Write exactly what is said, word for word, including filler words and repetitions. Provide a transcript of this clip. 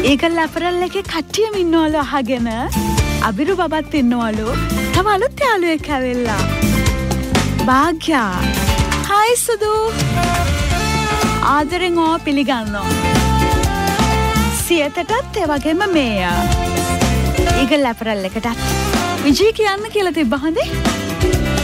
ඒකල් අපරල් එකේ කට්ටියම ඉන්නවලු අහගෙන. අබිරු බබත් ඉන්නවලු. තව අලුත් යාළුවෙක් ඇවිල්ලා. භාග්‍යා. හායි සුදු. ආදරෙන් ඕ පිළිගන්නවා. සියතටත් ඒ වගේම මේය. ඒකල් අපරල් එකටත්. විජී කියන්න කියලා තිබ්බ හොඳේ.